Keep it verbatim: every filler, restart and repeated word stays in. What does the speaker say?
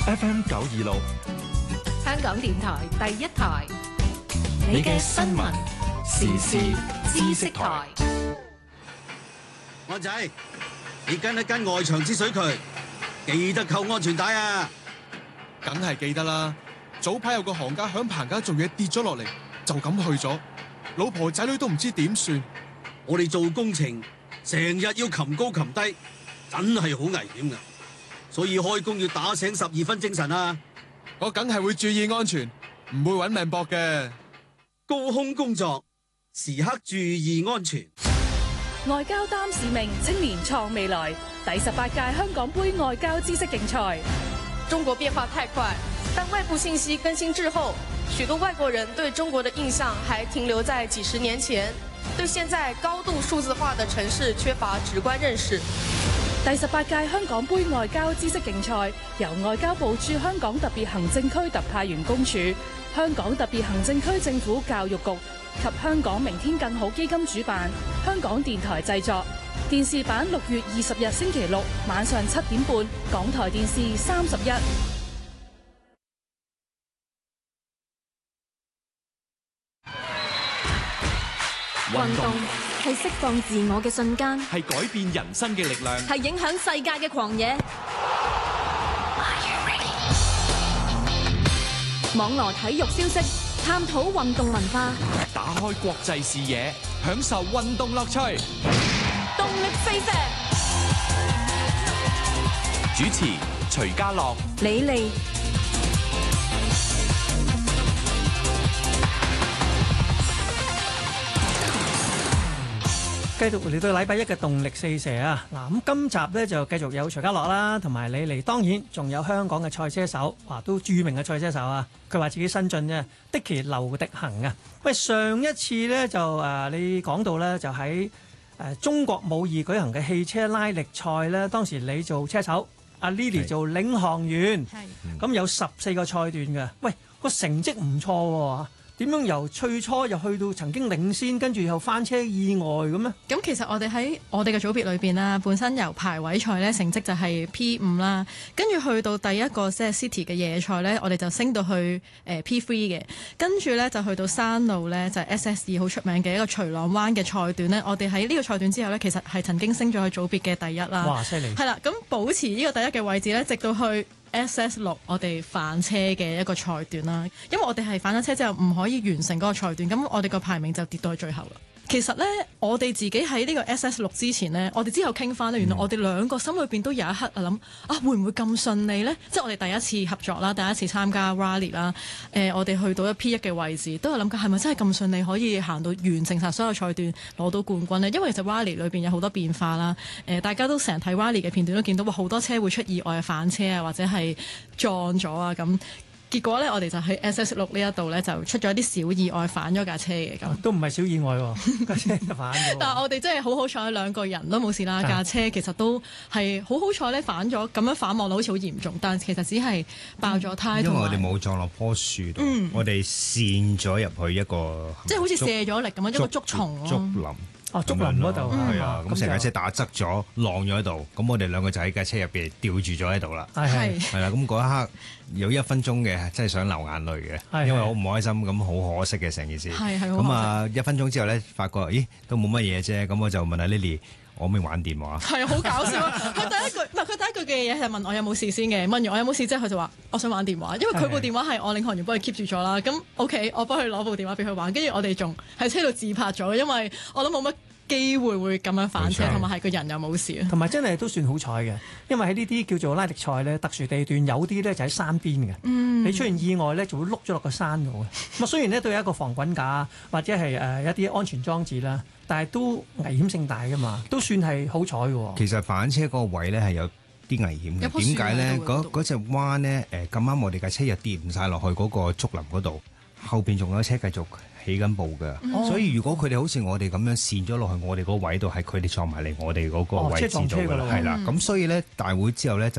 F M 九二六， 香港電台第一台， 你嘅新聞時事知識台。 安仔，你跟一跟外牆之水渠，記得扣安全帶啊！ 梗係記得啦。早排有個行家響棚架做嘢跌咗落嚟，就咁去咗，老婆仔女都唔知點算。 我哋做工程成日要擒高擒低，真係好危險噶，所以開工要打醒十二分精神啊！ 我梗係會注意安全，唔會搵命搏嘅。 高空工作時刻注意安全。 外交擔使命，青年創未來。第十八屆香港杯外交知識競賽。 中國變化太快，但外部信息更新滯後，許多外國人對中國的印象還停留在幾十年前，對現在高度數字化的城市缺乏直觀認識。 第十八屆香港杯外交知識競賽由外交部駐香港特別行政區特派員公署、香港特別行政區政府教育局及香港明天更好基金主辦，香港電台製作。電視版六月二十日星期六晚上七點半，港台電視三十一。 運動係釋放自我嘅瞬間， 係改變人生嘅力量， 係影響世界嘅狂野。網羅體育消息，探討運動文化， 打開國際視野，享受運動樂趣。 動力飛石， 主持徐家樂、 李麗。 繼續嚟到禮拜一嘅動力四射啊！嗱，咁今集咧就繼續有徐家樂啦，同埋李麗，當然仲有香港嘅賽車手，哇，都著名嘅賽車手啊！佢話自己新晉啫，Dicky 劉迪恒啊！喂，上一次咧就誒、呃、你講到咧就喺誒、呃、中國武義舉行嘅汽車拉力賽咧，當時你做車手，阿 Lily 做領航員，咁有十四個賽段嘅，喂，個成績唔錯喎。點樣由最初又去到曾經領先，跟住又翻車意外咁呢？ 咁其實我哋喺我哋嘅組別裏邊啦，本身由排位賽咧成績就係 P 五啦，跟住去到第一個即係 City 嘅夜賽咧，我哋就升到去誒 P 三嘅，跟住咧就去到山路咧就係 S S 二好出名嘅一個徐朗灣嘅賽段咧，我哋喺呢個賽段之後咧，其實係曾經升咗去組別嘅第一啦。 哇！犀利！ 係啦，咁保持呢個第一嘅位置咧，直到去S S 六 我哋反車嘅一個賽段啦，因為我哋係反咗車之後唔可以完成嗰個賽段，咁我哋個排名就跌到去最後啦。其實呢，我哋自己喺呢個 S S 六之前呢，我哋之後傾翻呢，原來我哋兩個心裏邊都有一刻啊諗啊，會唔會咁順利呢？即係我哋第一次合作啦，第一次參加 Rally 啦，誒，我哋去到一 P 一嘅位置，都係諗緊係咪真係咁順利可以行到完成晒所有賽段攞到冠軍呢？因為其實 Rally 裏邊有好多變化啦，誒，大家都成日睇 Rally 嘅片段都見到好多車會出意外反車啊，或者係撞咗啊咁。結果咧，我哋就喺 S S 六呢一度咧，就出咗一啲小意外，反咗架車嘅咁、哦。都唔係小意外喎，架車就反咗。但係我哋真係好好彩，兩個人都冇事啦。架車其實都係好好彩咧，反咗咁樣反望到好似好嚴重，但係其實只係爆咗胎。因為我哋冇撞落棵樹度，嗯、我哋跣咗入去一個，即係好似卸咗力咁樣，一個竹叢咯。竹林。哦，竹林嗰度係啊，咁成架車打側咗，晾咗喺度，咁我哋兩個就喺架車入邊吊住咗喺度啦。係係啦，咁嗰一刻有一分鐘嘅，真係想流眼淚嘅，因為好唔開心，咁好可惜嘅成件事。係係咁啊，一分鐘之後咧，發覺咦都冇乜嘢啫，咁我就問阿 Lily，我可唔可以玩電話？係啊，好搞笑啊！佢第一句唔係佢第一句嘅嘢係問我有冇事先嘅，問完我有冇事之後，佢就話我想玩電話，因為佢部電話係我領航員幫佢 keep 住咗啦。咁 OK，我幫佢攞部電話俾佢玩，跟住我哋仲喺車度自拍咗，因為我諗冇乜機會會咁樣反車，同埋係個人又冇事啊。同埋真係都算好彩嘅，因為喺呢啲叫做拉力賽咧，特殊地段有啲咧就喺山邊嘅，嗯、你出現意外咧就會碌咗落個山度嘅。咁啊雖然咧都有一個防滾架或者係誒一啲安全裝置啦，但係都危險性大噶嘛，都算係好彩嘅。其實反車嗰個位咧係有啲危險嘅，點解咧？嗰嗰隻彎咧誒咁啱我哋架車又跌唔晒落去嗰個竹林嗰度，後邊仲有車繼續起緊步嘅，嗯、所以如果佢哋好似我哋咁樣跣咗落去我哋嗰位度，係佢哋撞埋嚟我哋嗰個位置度嘅啦，係啦。咁所以咧大會之後咧就